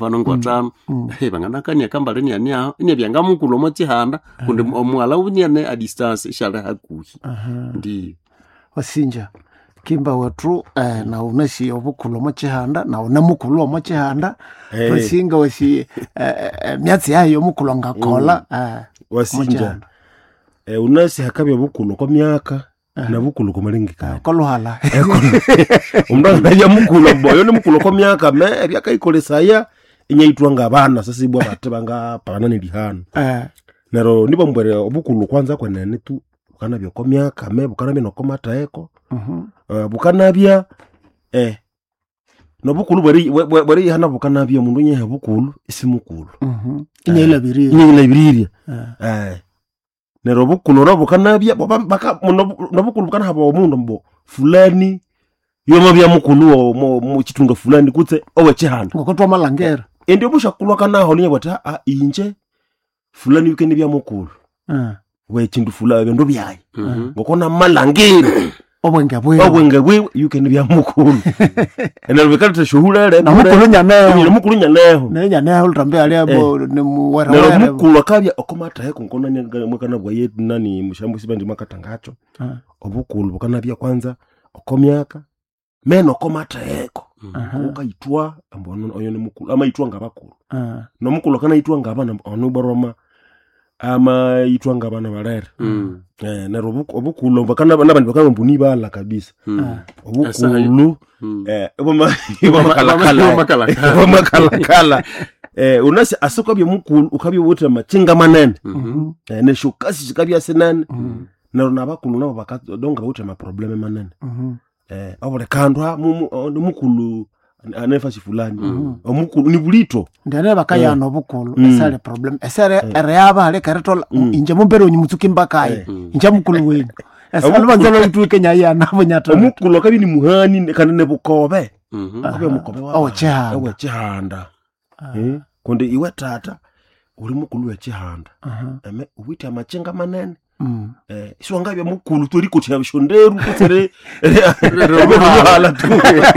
vanongo tano vanganakania kambaleni ania ine byanga mukulu mochihanda kundi omwala unyane a distance ishara hakuhi ndi wasinja kimba wetu na unashi obukulu mochihanda na unamukulu mochihanda wasinga wasi myatsi yayo mukulu ngakola wasinja unasi hakabya bukulu kwa myaka na bukulu ko malingi ka koluhala umba ya mukulu boyo ni mukulu ko myaka me byakaikolesaya inyaitwa ngabana sasa ibwa batebanga panane lihano nero nibo mbere obukulu kwanza kwenene tu bukana byo ko myaka me bukana bino ko mataeko bukana bya no bukulu bari hana bukana bya mundu nyeha bukulu isimukulu inyela biriri nero bukulu ro bukana bya baka no bukulu bukana haba omundu mbo fulani yoma bya mukulu mu kitunga fulani kutse owe chihanda ngokotwa malangera ndio bushakulwa kana holinye bata inje fulani yukene bya mukulu we chindu fulani ndo byayi ngokona malangera obwenge bwe yukene bya mukulu ena bikata shuhulele na mukulu nyaneho na nyaneho utambe ali abo ni muwera na mukulu akabya okomata heko ngona mwekana bwa yetu nani mushambu sibandi makatangacho obukulu bukana bya kwanza okomyaka meno komata heko ukaitwa ambono oyo ni mukulu ama itwa ngabakulu no mukulu kana itwa ngabana onu baroma ama itwa ngabana barere na obukulu bakana nabandi bakana mbuni bala kabisa obukulu makala unasi asuka bya mukulu ukabya wote machinga manene ne shukasi shikabya senane na nabakulu nabo bakadonga wote ma probleme manene abole kandwa mukulu anefa fulani omukulu ni bulito ndane bakayana obukulu esale problem esere ereyaba ale karetola inje mumbere onyumutsuki mbakaye inje mukulu wenu esale banzalo litwike nyaya nabo nyata omukulu kabi ni muhani kanene bukobe abe mukobe wa chihanda konde iwe tata uri mukulu wa chihanda uwita amachenga manene iswanga bya mukulu tori kuti yabishonderu kutere hala tu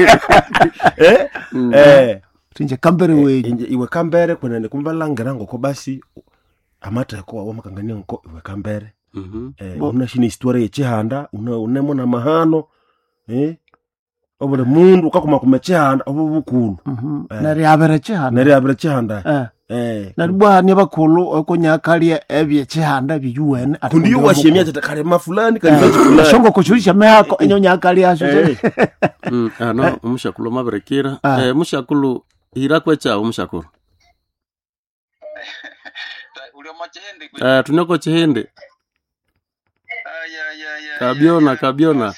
tinje kambere we iwe kambere kwenene kumbalangera ngoko basi amata ko wa makangania ngoko iwe kambere una shini histoire yechihanda unemo na mahano obole mundu ukakuma kumechihanda obubukulu nari abere chihanda naribwa ni bakulu okonyakalia ebye chihanda biyuene kundi washemia tatakale mafulani kanisa fulani shongo kuchurisha mehako enyonyakalia aso no umushakulu maberekera mushakulu hirakwe cha umushakulu uli omachende tunako chihende kabiona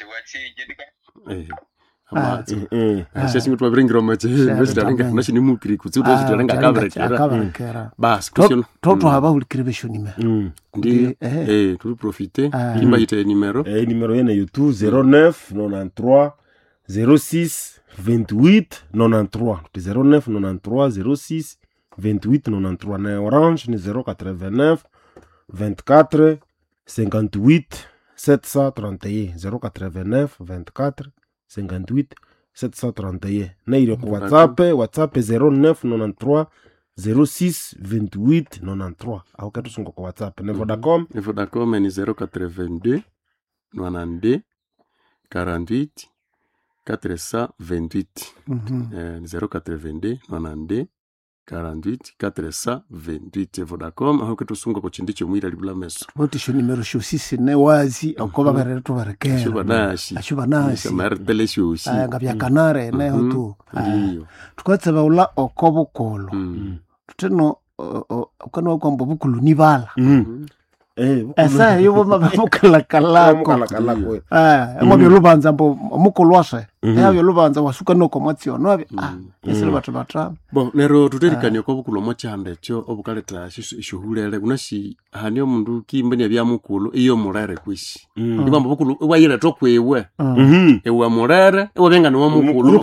sisi mtu wabiringira mache ndashitarenga nashini mukiri kutsuto ndashitarenga kaberekera bas kusino toto haba ulikiribesho nime ndi tuli profiter kimba ite numero numero yene youtube 09 93 06 28 93 09 93 06 28 93 na orange ni 089 24 58 731 089 24 58 731 na ile kwa WhatsApp 0993 06 28 93 au katu sungo kwa WhatsApp na Vodacom ni 082 92 48 428 082 92 48 428 Vodacom aho katu sungo ko chindicho mwira libula meso boti sho numero sho sisi ne wazi akoba barere to barekera ashuba nashi martele sho shi ngabya kanare ne hotu ndiyo tukatse baula okobukolo tuteno ukano kwamba bukulu nibala esa yubo mabukala kalako amabyo lubanza mbo mukulu wase yabyo lubanza wasuka noko matio no esele batata bo nero tuterikanye ko bukulu mochande cyo obukaleta shuhulele kunashi hani omundu kimbe ne bya mukulu iyo murere kwishi ibamba bukulu wayira tokwewe ewa murere ewa benga no mukulu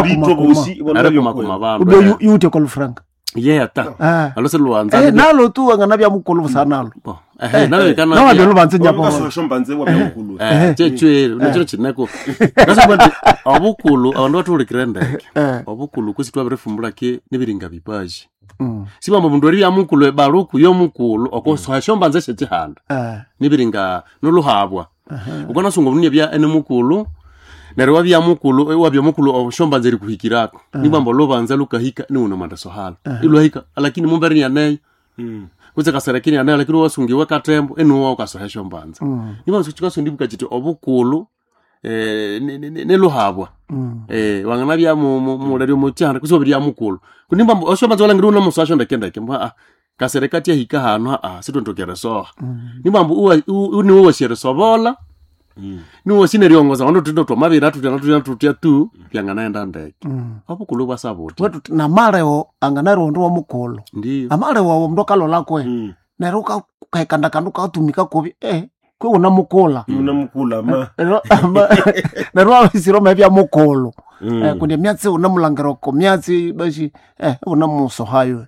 udo yute ko frank ata alose luanza nalo tu angana bya mukulu busanalo nawe kana nawa ndio lubanze nyapo shombanze wa mukulu chechwe unachiro chinako nasubandi obukulu abantu batulikirende obukulu kusitwa birefumbula ke nibiringa bipaji sibamba mundu ari yamukulu ebaruku yo mukulu okoso shombanze shechihanda nibiringa noluhabwa ukona sungo munye bya ene mukulu nerwa bya mukulu wabya mukulu oshombanze rikuhikirako nibamba lobanza lukahika ni una mandaso hala ilohika lakini mumberi yanei kuze kaserekini yanei lakini wasungiwe katembo enu wa kasohesha mbanza niba suchikaso ndibuka chiti obukulu neluhabwa wangana bya mulero muchanda kusobiri ya mukulu kunimba oshombanze wala ngiruna musasho ndekendeke mba kaserekati ya hika hano sitontokera soha nimba niwo washere sobola niwo sineriongoza wando tundo mabira tutia tu byangana enda ndeke obukulu bwasabuti wetu na mareo anganaro ndo wa mukulu ndiyo amareo wa mdoka lolakwe neruka kaikanda kanduka atumika kobi kwe unamukula ma nerwa siro mabya mukulu kundi myatsi unamulangiroko myatsi bashi unamuso hayo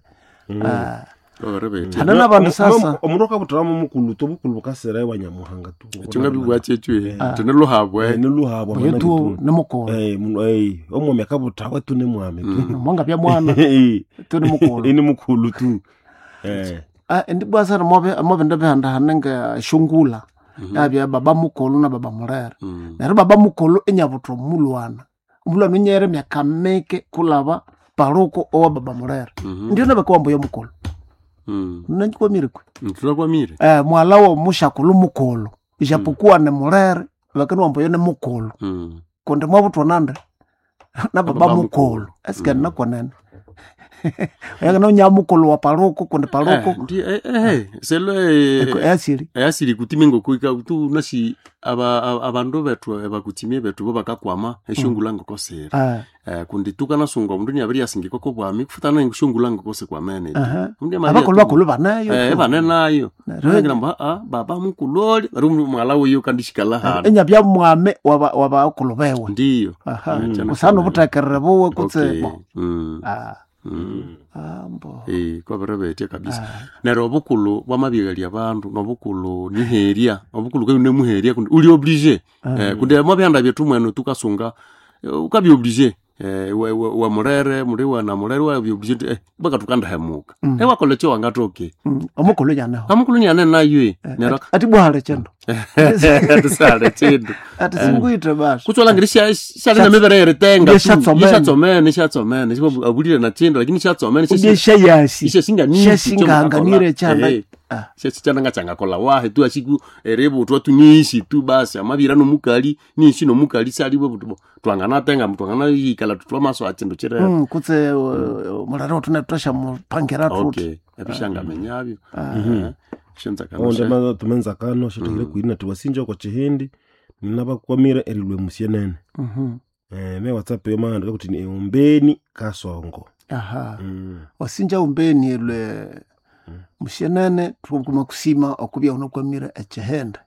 hanana bantu sasa omuroka butaramu mukulu to bukulu kasera wanyamuhanga tu chunga bibwachechwe teneluhabwe yetu nemukulu omwe mekabutawe tu nemwame tu mwanga bya mwana tu nemukulu ni mukulu tu ndibwasa mobe ndabehanda hanenga shungula yabya baba mukulu na baba murere nero baba mukulu enyabutro mulwana umulwana nyere myakameke kulaba paruko owa baba murere ndio nabakwambo yo mukulu nanjiko mirikwe tulakwamire mwala wo mushakulu mukulu ijapokuwa ne murere bakani wambo yo ne mukulu konde mwabutwa nande na baba mukulu esikana nakwanene yakana nyamukulu wa paruko konde paruko selo asiri kutimingo kuika tu nasi abandu betu abakutimie betu bo bakakwama eshungulango kosera kundi tukana sunga mundu nyabiri asingiko ko bwami kufutana ngishungulango kose kwa mene ndi abakulu bakulu banayo bananayo ngira baba mukuloli bari mwalawo yo kandishikala hano enyabya mwame wabakulu bewe ndiyo usano butakerere bowe kutse kwa berebetia kabisa nero obukulu bwamabigali abantu nobukulu niheria obukulu kene muheria kundi uli oblige kundi mabyanda byetu mweno tukasunga ukabi oblige wa murere muriwa na murere wa oblige baka tukanda hemuka wakolecho wangatoke omukulu nyane nayo nero ati bwale chendo atisale chendo atisinguite basi kutola ngirisha na mebere retenga nishatsomene sibo abulire na chendo lakini shatsomene singa nganire chanda chana ngachanga kola wahe tu asiku erebo twatunyisi tu basi amabira no mukali nishi no mukali sali bo twangana tenga mtwangana yikala tutwa maso achendo chire kutse mularo tunatosha mupangera tuti okay abishanga menyabyo shenza kana onda tumenza kano shitekere kuina tuwasinja kwa chihindi nabakwamira erilwe musienene me WhatsApp yo manda kuti ni umbeni kasongo wasinja umbeni elwe musienene tukuma kusima okubya unokwamira echehenda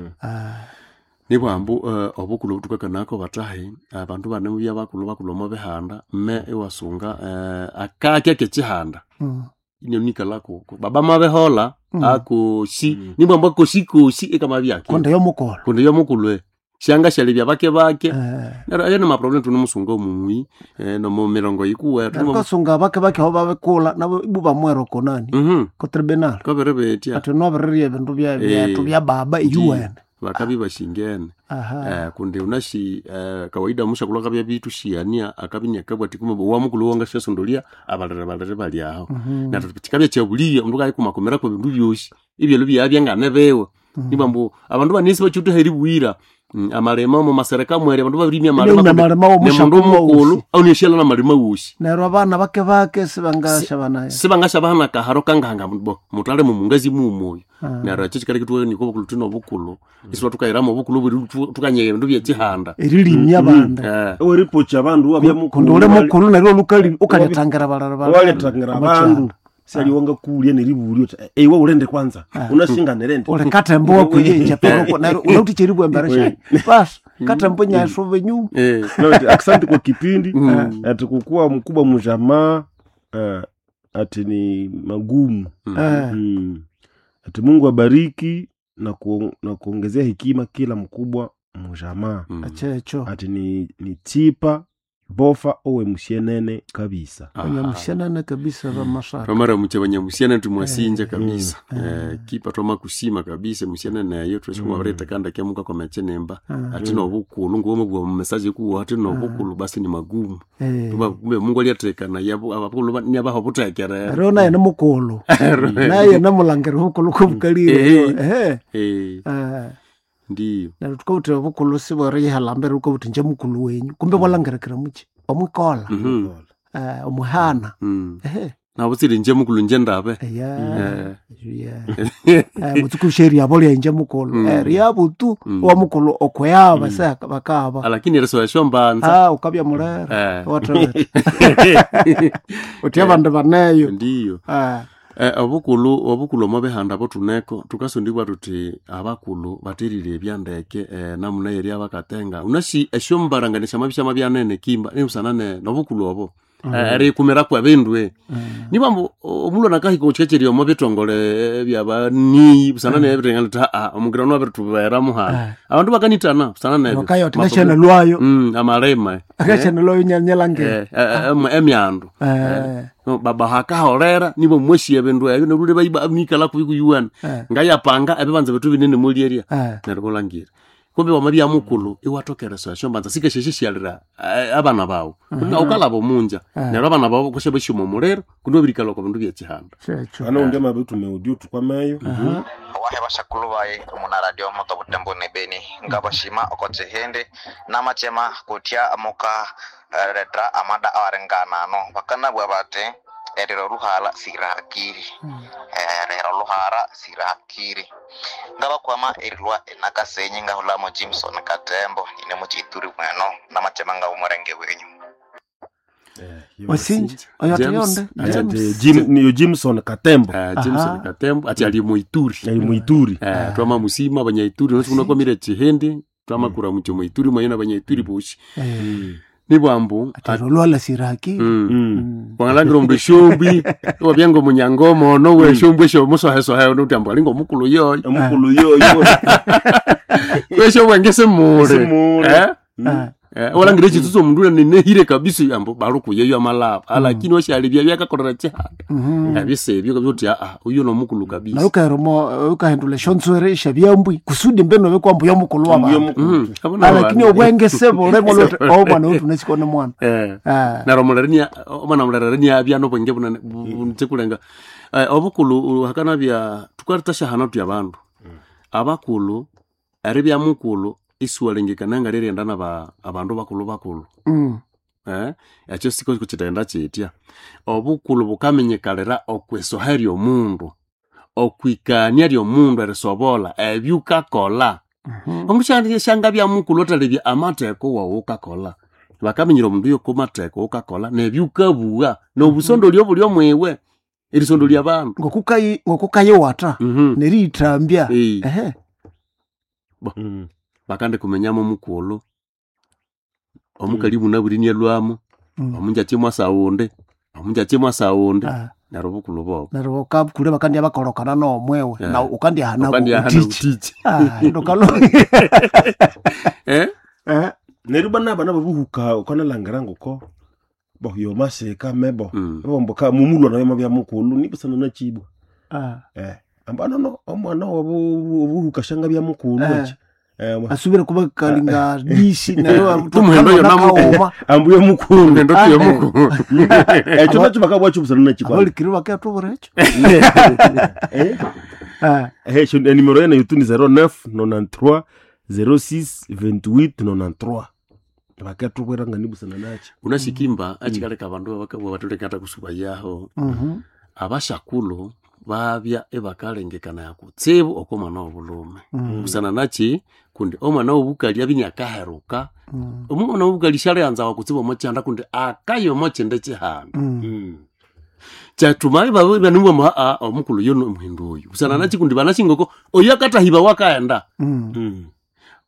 nibwambu obukulu tukakanako batahi abantu bane bya bakulu mabehanda me ewasunga akake kechihanda inyonika lako baba mabehola ako nibwambu ko si ekama byake konde yo mukulu shanga shalibya bake nero ayene ma problem tunumusunga omumwi no mu mirongo ikuwe tukasunga bake ho babekula nabo ibuba mwero konani ko tribunal ko berebetia atono bereri ebintu bya baba UN bakabi bashingene kundi unashi kawaida mushakula kabya bitu shiania akabinya kabwati kuma wa mukulu wanga shesondolia abalere bali aho na tukabya cyabuliye mundu kayi kumakomera ko bindu byoshi ibyo lubya byangane bewe nibambu abantu banisi bachutu heri buira amarema mu masereka mwere abantu babirimi amarema wo mushakulu au nishela na marema wushi nero abana bake sibangasha bana kaharo kanganga mutale mu mungazi mu moyo nero chikari kitwe niko bukulu bukulu iswa tukairamo bukulu tukanyege ndu bye chihanda erilimi abanda oripocha abantu abya mukulu ule mukulu nero lukali ukaletangara abantu sali wanga kulia neribuli ewe urende kwanza unashinga nerende ule katembo wakuyinja pero nero unauti chiribu embaresha bas katembo nyashove nyuma asante kwa kipindi atakukua mkubwa mjamaa ati ni magumu ati Mungu abariki na kuongezea hekima kila mkubwa mjamaa. Achecho Ati ni tipa bofa owe musienene kabisa. kwenye musienene kabisa va masaka Pamara mche wenye musienene tumwasinja kabisa. Kipa toma kusima kabisa musienene nayo twashimwa bareta kanda kya muka kwa mechenemba. Ati no bukulu ngoma bwa message ku ati no bukulu basi ni magumu. Tuba Mungu aliyateka na yabo abakulu ni abaho butekera. rona ene mukulu naye namulangere hukulu kubukalire Ndiyo. na tukauti bukulu sibore halambere ukauti nje mukulu wenyu kumbe walangerekera muchi omwikola omuhana Na busiri nje mukulu nje ndabe. mutukusheri abo lya nje mukulu riabutu wa mukulu okoyaba sa bakaba Lakini reso yashombanza. ukabya mulera watu utiyabande baneyo Ndiyo. Obukulu mabehanda botuneko tukasondibwa tuti abakulu batirire ebyandeke namuna yeri abakatenga unashi eshombaranganisha mabisha mabyanene kimba nibusanane nobukulu obo ari kumera kwa bindwe nibambo omulo nakahiko checheriyo mabetongole byabani busanane ebirengalita omugira no abetubera muhana abantu bakanitana busanane bakayo tikashana lwayo amarema akashana lwayo nyanyalange emyandu baba hakahorera nibo mweshiye bendwe ayo nerule bayiba mikala kubikuyuana ngayapanga ebibanza betu binene mulieria nerulangira kumbe wamabya mukulu iwatokera so shombanza sikesheshi shialira abana bawo kuna ukalabo munja nero abana bawo kushebe shimo mulero kundo birikalo ko bindu byekihanda Ana ungema betu meaudio tukwameyo wahe bashakulu baye umuna radio moto butembo ne beni ngabashima okote hende namachema kutia amoka retra amada awarengana no bakana bwabate erero ruhala sirakiri erero ruhara sirakiri ngaba kwama erilwa nakasenyi ngahula mo Jimson Katembo ine mu Chituri mweno namachema ngabumurenge wenyu wasinji oyatayonde Jimson Katembo. Jimson Katembo ati ali muituri twama musima abanyaituri nosukuna kwa mire chihende twama kura mucho muituri mwayina abanyaituri bushi nibwambu atirolwa la siraki wangalangiro mdu shombi wabyango munyangomo no we shombi sho muso heso hayo no tambo lingo mukulu yoyo we sho wangese mure wala ngire chituzo mndura nehire kabisa yambo baruku yeyo amalapa lakini washalibya byakakorera chihanda abisebyo kabyo uyo no mukulu kabisa na ukaromo ukahendule shonswere shabyambwi kusudi mbeno be kwambu yo mukulu waba lakini obwengese bole molote obana utunachikona mwana na romolernia omana molerenia abya no bwenge buntsekulenga obukulu hakana bya tukwartasha hanatu yabandu abakulu aribya mukulu isuwalengekana ngarere ndana abandu bakulu yacho siko kuchitenda chetia obukulu bukamenyekalera okwesoheri omundu okwikania lyo mundu erisobola ebyuka kola omushandi shanga bya mukulu otalebya amateko wa ukakola bakamenyira omundu yo kumateko ukakola nebyuka buwa nobusondo lyo bulyo mwewe erisondo lya bandu ngokukaye wata neritambya bakande kumenyamo mukulu omukalibu naburinia lwamo omunja chimwa saunde naro bukulu bobo naro kule bakandi abakorokana no mwewe na ukandi hana utichi ndokalo nerubana bana babuhuka ukana langarango ko bo yo maseka mebo bomboka mumulo nayo mabya mukulu nibusana na chibo ambano no omwana obuhuka shanga bya mukulu asubira kuba kalinga dishi nayo tumuhendo yo namuko ambuye mukulu ndo tuyo mukulu echo nacho bakabwa chubusana na chikwa abali kiriwa ka tuborecho shon numero yana yutuni 0993 06 28 93 bakatubwera ngani busana nacho unashikimba achikaleka abandu bakabwa batulekata kusuba yaho abashakulu babya ebakalengekana yakutsibu okomana obulume busana nachi kundi omwana obukali abinyakaheruka omwana obukali shale anza wakutsibu mochanda kundi akayo mochende chihanda chatumai bawe banumwa ma omukulu yono muhindu oyu busana nachi kundi banashingoko oyakata hiba wakaenda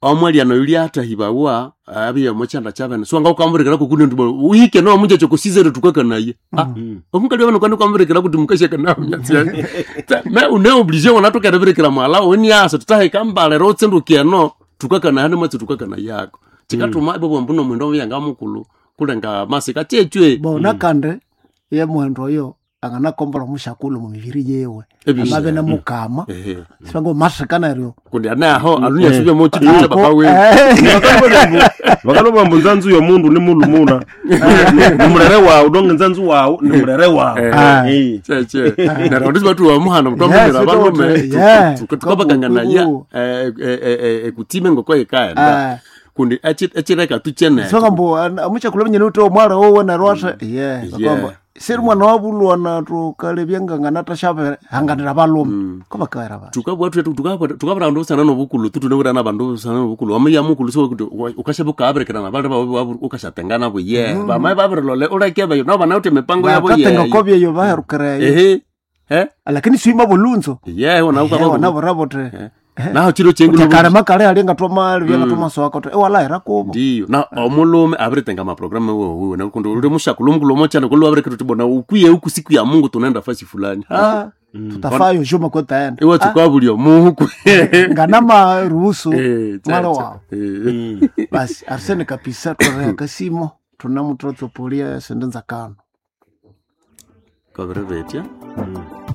omwali ano yuli hata hibawa abiya mochanda chabana so nga ukamburekera kukundi ndibo uhike no munje chokosizere tukaka naye omukali wano kwani kwamburekera kuti mukashaka nawo nyatsi me une oblige wana tokareberekera mwala oni asa tutahe kambale rotsendukia no tukaka na hane matsi tukaka na yako tikatuma ibo mbuno mwendo yanga mukulu kulenga masika chechwe bona kande ye mwendo yo angana kombora mushakulu mu mibiri yewe amabe na mukama sibango mashikana ryo kundi anaho alunya sibe mo chiti baba we bakalo bambo nzanzu yo mundu ni mulumuna numurere wawe udonge nzanzu wawe numurere wawe cheche na rondisi batu wa muhana mutombera bangome tukabakangana ya kutime ngoko ekaya kundi achireka tuchene sibango amucha kulomenya nuto mwara wowe na rwasha kwamba siri mwana wabulu anatukale byanga natashabe hanganira balume koba kaira ba tukabura ndo sana no bukulu tutunengura na bandu sana no bukulu amya mukulu so kuti ukashabuka abrekana na bandu ukashatengana bo ba mai babere lole urakeba yo no bana uti mipango yabo katenga kobye yo baherukere lakini swima bolunzo ona ukaba na borabote naho chiro chengu kare makare alinga toma byanga toma so akoto wala era ko ndio na omulume abretenga ma program wewe na kundo ule mushakulu mkulo mochana kulo abrekero tibona ukuye huku siku ya Mungu tunaenda fasi fulani tutafayo juma kwa taenda ewa tukabulio muhuku ngana maruhusu mara wao basi Arsene kapisa tore kasimo tunamutrotsopolia sendenza kano kabrevetia